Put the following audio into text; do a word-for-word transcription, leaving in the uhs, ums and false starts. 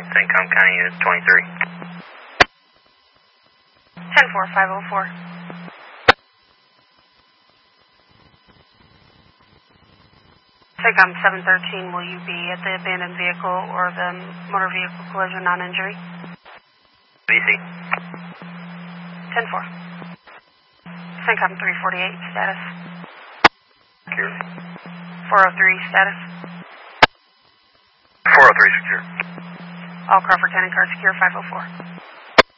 CENTCOM County Unit twenty-three. ten four, five oh four. CENTCOM seven thirteen, will you be at the abandoned vehicle or the motor vehicle collision non-injury? B C. ten four. CENTCOM three forty-eight, status. Secure. four oh three, status. four oh three secure. All Crawford County cars secure, five oh four.